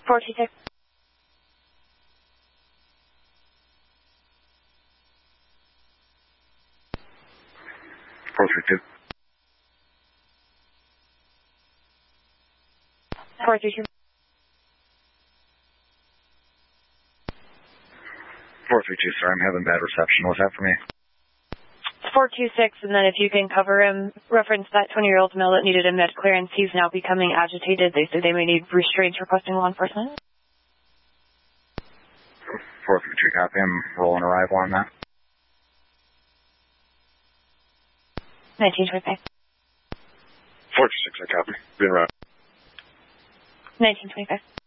426. 432. 432. 432, sorry, I'm having bad reception. What's that for me? 426, and then if you can cover him, reference that 20-year-old male that needed a med clearance. He's now becoming agitated. They say they may need restraints requesting law enforcement. 432, copy. I'm rolling arrival on that. 1925. 426, I copy. Being right. 1925.